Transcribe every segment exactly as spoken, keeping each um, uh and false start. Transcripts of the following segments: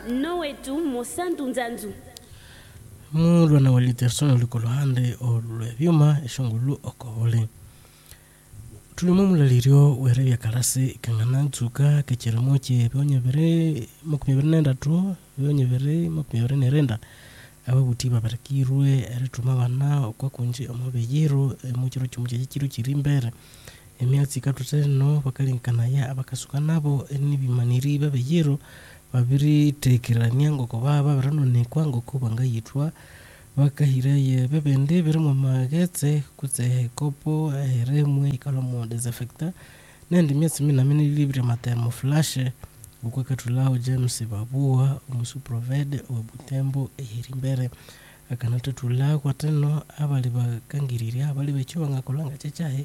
Noetu Mosantu Nzanzu. Mulu na walitersona lukolohande o lwevyuma eshongulu okobole. Tulimumu lirio were ya karasi kangana nzuka kechiramo che bionye bere mokumibere nenda tu bionye bere mokumibere nerenda aba butiba barakirwe erituma bana okwa kunje omobeyiro muchiro chumuje chiru chirimbere emyatsi katuteno bakalinkana ya abakasuka nabo nibimaniri babeyiro babiri tekirania ngoko baba baranone kwango kubanga yitwa bakahiraye bebende birimo magetse kutse kopo heremwe ikalomo desinfectant nendi myatsi mina mini libre matermo flash ukwa katulao James Babua umusu provide obutembo ehirimbere akanata tula kwa teno abali bakangiriria abali becho ngakolanga chechahe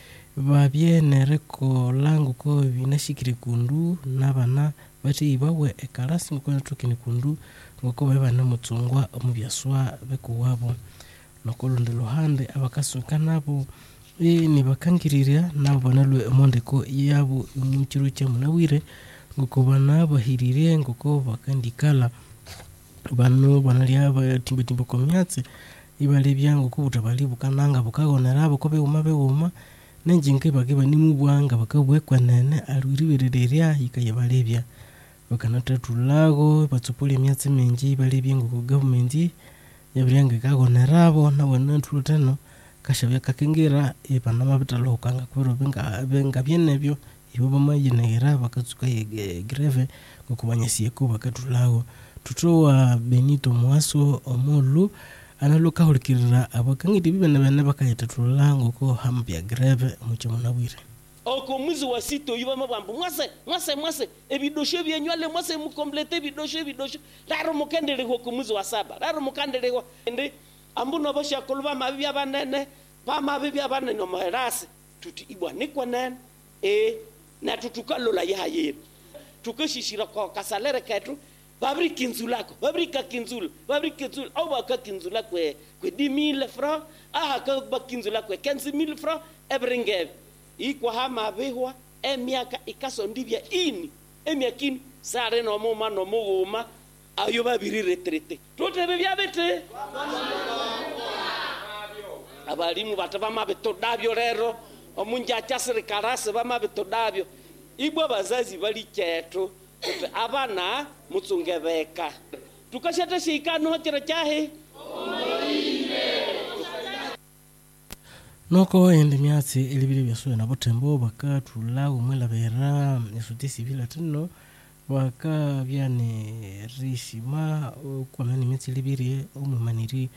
babye nereko langu ko binashikire kundu nabana bati bawe ekarasi ngokona tukini kundu ngoko bana mutsungwa omubyaswa bekuwabo nokolonde lohande abakasuka nabo e ni bakangiriria nabo nalwe mondeko yabo muchiro cha munawire ngoko bana bahirire ngoko bakandikala bano banalia ba timbe timbe komyatsi ibale byango kubutabali bukananga bukagonera ko beuma beuma nenjinke bagiba ni mubwanga bakabwekwa nene alwiribereria ikayebalebya bakanata tulago batsupuli emyatsi mingi balebye ngoko government yabyanga kagonerabo nabona tuluteno kashabya kakengera ebana mabitalo kanga kwero benga benga byenebyo ibo bamayinera bakatsuka ye greve ngokubanyasiye ko bakatulago tutowa Benito Mwaso omulu analoka holikirira abakangiti bibene bene bakayeta tulango ko hambya greve mucho munabwire oko muzi wa sito yuba mabambo mwase mwase mwase ebidoshe byenywale mwase mukomplete bidoshe bidoshe raro mukendere ko muzi wa saba raro mukandere ko ndi ambuno basha kolba mabibya banene ba mabibya banene no marase tuti ibwa nikwa nene e na tutukalola yayeri tukashishira ko kasalere ketu babri kinzulako babri ka kinzul babri kinzul au ba ka kinzula kwe kwe dix mille francs aha ka ba kinzula kwe quinze mille francs ebringev ikwa hama behwa emiaka ikasondibya ini emiakini sare no moma no muguma ayo babiri retrete totebe byabete abalimu bataba mabeto dabyo rero omunja chasire karase bamabeto dabyo ibwa bazazi bali cheto abana mutsungebeka tukashata shikano hotera chahe noko ende myatsi elibire byaswe na botembo bakatula umwela bera esuti civil tino baka byane rishima kwa mani myatsi libire omumaniri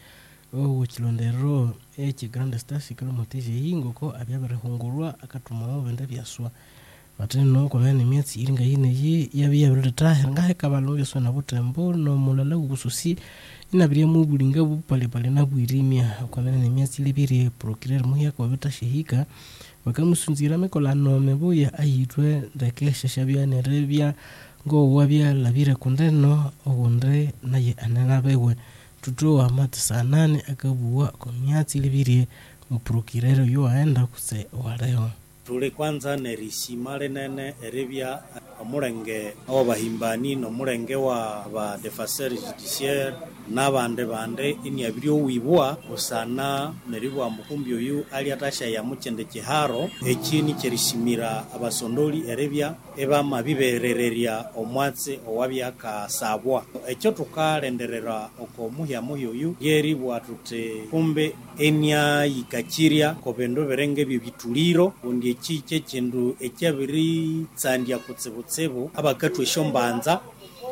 o chilondero echi grand stasi kala moteje yingo ko abyabare hungurwa akatuma benda byaswa bateno kwa mani myatsi iringa yine yi yabiya birata ngahe kabalo byaswe na botembo no mulala gususi inabiria mubulinga bupale pale na bwirimia kwa mene myatsi libiri procureur muya kwa bitashihika bakamusunzira mekola no mebuya ayitwe ndakesha shabya nerebya ngo wabya labire kundeno ogondre naye ananabewe tutoa mata sanane akabuwa kwa myatsi libiri mu procureur yo aenda kuse waleo tuli kwanza nerisimale nene erebya omurenge obahimbani no murenge wa ba defenseur judiciaire nabande bande ini abiri owibwa usana neribwa mukumbi oyu ali atasha ya muchende kiharo ekini kerisimira abasondoli erebya eba mabiberereria omwatse owabya ka sabwa ekyo tukalenderera oko muhya muhyo oyu yeribwa tute kumbe enya yikachiria kobendo berenge bibituliro undi chiche chindu ekyabiri tsandia kutsibutsibu abakatwe shombanza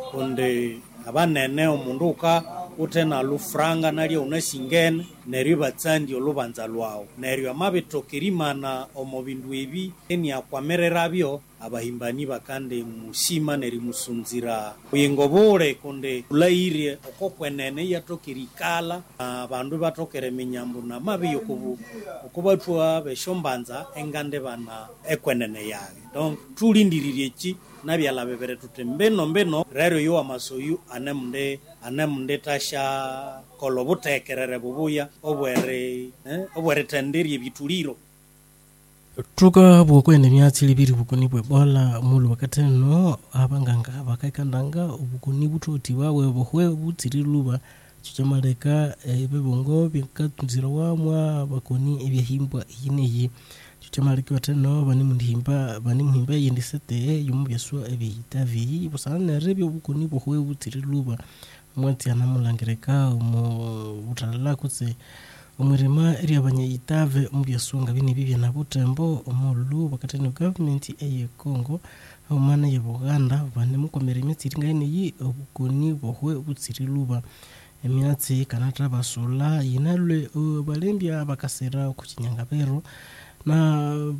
onde abanene omundu uka utena lufranga nalyo unasingene neryo batsandi olubanza lwawo neryo amabitokirimana omobindu ebi eni akwamererabyo abahimbani bakande musima neri musunzira kuyingobole kunde ulaire okokwenene yatokirikala abandu batokere minyambu na mabiyo kubu okubatwa beshombanza engande bana ekwenene yawe donc tulindiririe chi nabyala bebere tutembeno mbeno rero yo amasoyu anemde anemde tasha kolobutekerere bubuya obwere eh obwere tenderi bituliro tuka bukwene myatsi libiri bukuni bwebola mulu wakati no abanganga bakaikandanga ubukuni butoti wawe bohwe butsiri luba chichamaleka ebebongo bikatunzira wamwa bakoni ebyahimbwa yineyi chichamaleka wateno bani mundihimba bani muhimba yindisete yumubyaswa ebitavi busana rebyo bukuni bohwe butsiri luba mwati anamulangireka mu butalala kutse umurima eri abanyitave mubyasunga bini bibya na butembo omulu bakati no government eye Congo umana ye Buganda bane mukomera imitsi ringa yi obukoni bohwe butsiri luba emyatsi kanatra basula yinalwe balembya bakasera ku kinyangabero na